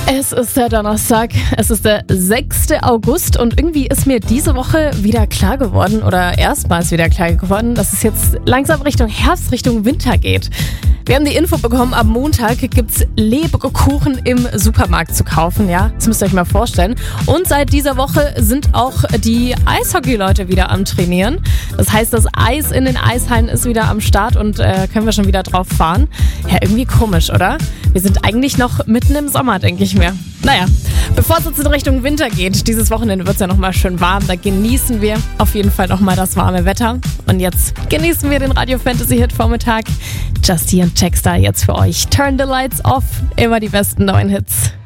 Es ist der Donnerstag, es ist der 6. August und irgendwie ist mir diese Woche wieder klar geworden oder erstmals wieder klar geworden, dass es jetzt langsam Richtung Herbst, Richtung Winter geht. Wir haben die Info bekommen, am Montag gibt's Lebkuchen im Supermarkt zu kaufen, ja? Das müsst ihr euch mal vorstellen. Und seit dieser Woche sind auch die Eishockey-Leute wieder am Trainieren. Das heißt, das Eis in den Eishallen ist wieder am Start und können wir schon wieder drauf fahren. Ja, irgendwie komisch, oder? Wir sind eigentlich noch mitten im Sommer, denke ich mir. Naja, bevor es jetzt in Richtung Winter geht, dieses Wochenende wird es ja nochmal schön warm, da genießen wir auf jeden Fall nochmal das warme Wetter. Und jetzt genießen wir den Radio Fantasy Hit Vormittag. Justin und Checkstar jetzt für euch. Turn the Lights Off, immer die besten neuen Hits.